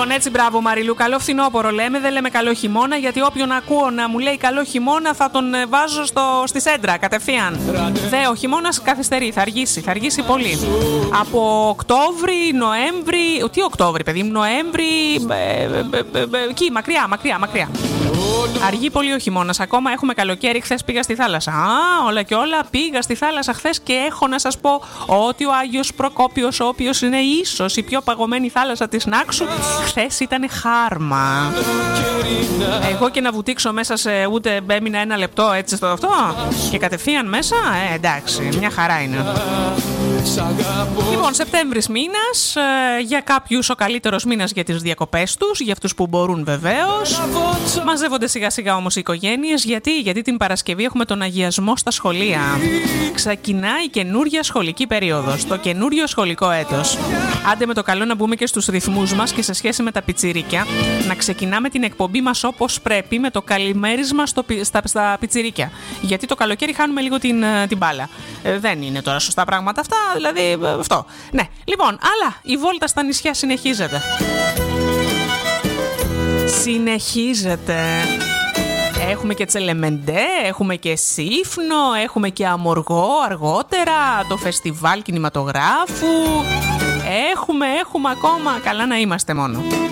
Λοιπόν, έτσι, μπράβο Μαριλού, καλό φθινόπωρο λέμε, δεν λέμε καλό χειμώνα, γιατί όποιον ακούω να μου λέει καλό χειμώνα θα τον βάζω στη σέντρα κατευθείαν. Ο χειμώνας καθυστερεί, θα αργήσει πολύ. Από Οκτώβρη, Νοέμβρη, τι Οκτώβρη παιδί μου, Νοέμβρη, εκεί μακριά. Αργεί πολύ ο χειμώνας. Ακόμα έχουμε καλοκαίρι. Χθες πήγα στη θάλασσα. Όλα και όλα πήγα στη θάλασσα χθες και έχω να σας πω ότι ο Άγιος Προκόπιος, ο οποίος είναι ίσως η πιο παγωμένη θάλασσα της Νάξου, χθες ήταν χάρμα. Εγώ και να βουτήξω μέσα σε ούτε έμεινα ένα λεπτό έτσι στο αυτό και κατευθείαν μέσα, εντάξει, μια χαρά είναι. Λοιπόν, Σεπτέμβρης μήνας, για κάποιους ο καλύτερος μήνας για τις διακοπές τους, για αυτούς που μπορούν βεβαίως. Μαζεύονται σιγά σιγά όμως οι οικογένειες, γιατί την Παρασκευή έχουμε τον αγιασμό στα σχολεία. Ξεκινάει η καινούρια σχολική περίοδος, το καινούριο σχολικό έτος. Άντε με το καλό να μπούμε και στους ρυθμούς μας και σε σχέση με τα πιτσιρίκια, να ξεκινάμε την εκπομπή μας όπως πρέπει, με το καλημέρισμα στα πιτσιρίκια. Γιατί το καλοκαίρι χάνουμε λίγο την μπάλα. Δεν είναι τώρα σωστά πράγματα αυτά, δηλαδή αυτό. Ναι, λοιπόν, αλλά η βόλτα στα νησιά συνεχίζεται. Έχουμε και Τσελεμεντέ, έχουμε και Σύφνο, έχουμε και Αμοργό αργότερα, το φεστιβάλ κινηματογράφου. Έχουμε ακόμα, καλά να είμαστε μόνο.